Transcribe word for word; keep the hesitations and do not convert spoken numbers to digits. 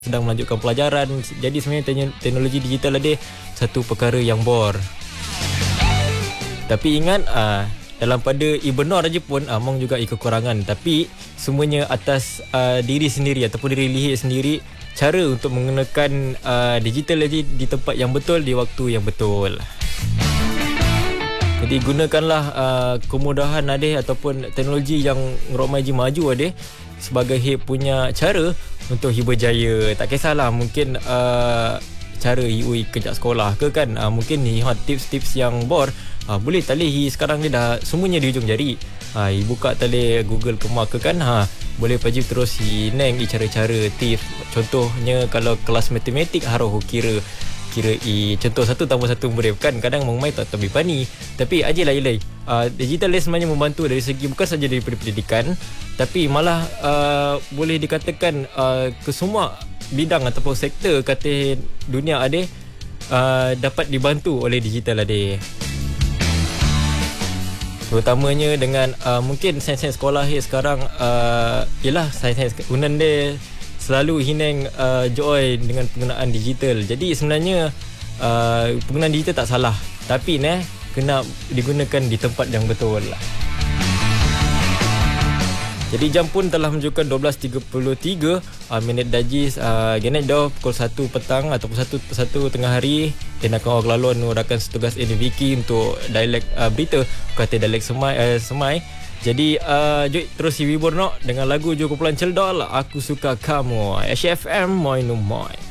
sedang melanjutkan pelajaran. Jadi sebenarnya teknologi digital ada satu perkara yang bor. Tapi ingat uh, dalam pada Ibnor aja pun Among juga ada kekurangan. Tapi semuanya atas uh, diri sendiri ataupun diri Lihik sendiri, cara untuk menggunakan uh, digital lagi di tempat yang betul, di waktu yang betul. Jadi gunakanlah uh, kemudahan ada ataupun teknologi yang ngeromaji maju ada sebagai hip punya cara untuk hibur jaya. Tak kisahlah mungkin uh, cara Ui kejap sekolah ke kan, uh, mungkin ni ha, tips-tips yang bor uh, boleh tali sekarang ni dah semuanya di hujung jari. Ha, uh, buka tali Google Kemak ke kan, ha, boleh paji terus si neng i cara-cara tips. Contohnya kalau kelas matematik harus kira kira i contoh satu tambah satu boleh kan, kadang mengmai tak tahu pani. Tapi ajalah ilai uh, digital ni sebenarnya membantu dari segi bukan saja daripada pendidikan, tapi malah uh, boleh dikatakan uh, ke semua bidang ataupun sektor kata dunia ada uh, dapat dibantu oleh digital ada. Terutamanya dengan uh, mungkin sains-sains sekolah ni sekarang uh, ialah sains-sains unan dia selalu hineng uh, joy dengan penggunaan digital. Jadi sebenarnya uh, penggunaan digital tak salah, tapi ne kena digunakan di tempat yang betul lah. Jadi jam pun telah menunjukkan dua belas tiga puluh tiga uh, minit dajis uh, genet dah pukul satu petang ataupun satu satu tengah hari. Dan akan orang laluan mengurangkan setugas N V K untuk dialek uh, berita kata dialek semai uh, semai. Jadi uh, jom terus hibur no dengan lagu Jo Kumpulan Celdol, Aku Suka Kamu, H F M Moi No Moi.